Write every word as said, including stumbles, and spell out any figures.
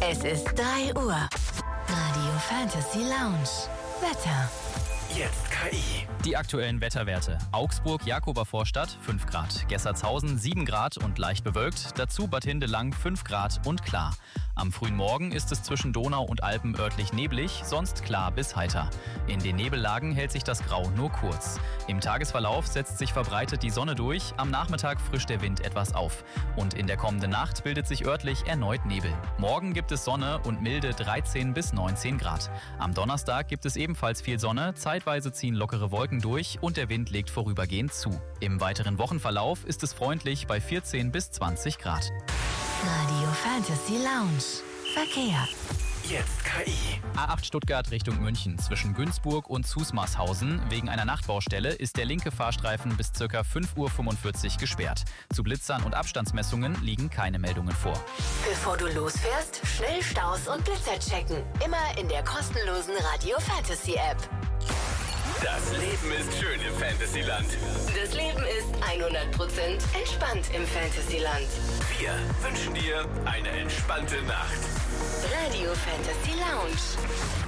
Es ist drei Uhr. Radio Fantasy Lounge. Wetter. Jetzt K I. Die aktuellen Wetterwerte. Augsburg, Jakobervorstadt fünf Grad, Gessertshausen sieben Grad und leicht bewölkt, dazu Bad Hindelang fünf Grad und klar. Am frühen Morgen ist es zwischen Donau und Alpen örtlich neblig, sonst klar bis heiter. In den Nebellagen hält sich das Grau nur kurz. Im Tagesverlauf setzt sich verbreitet die Sonne durch, am Nachmittag frischt der Wind etwas auf. Und in der kommenden Nacht bildet sich örtlich erneut Nebel. Morgen gibt es Sonne und milde dreizehn bis neunzehn Grad. Am Donnerstag gibt es ebenfalls viel Sonne, zeitweise ziehen lockere Wolken durch und der Wind legt vorübergehend zu. Im weiteren Wochenverlauf ist es freundlich bei vierzehn bis zwanzig Grad. Radio Fantasy Lounge. Verkehr. Jetzt K I. A acht Stuttgart Richtung München. Zwischen Günzburg und Zusmarshausen wegen einer Nachtbaustelle ist der linke Fahrstreifen bis ca. fünf Uhr fünfundvierzig gesperrt. Zu Blitzern und Abstandsmessungen liegen keine Meldungen vor. Bevor du losfährst, schnell Staus und Blitzer checken. Immer in der kostenlosen Radio Fantasy App. Das Leben ist schön im Fantasyland. Das Leben ist hundert Prozent entspannt im Fantasyland. Wir wünschen dir eine entspannte Nacht. Radio Fantasy Lounge.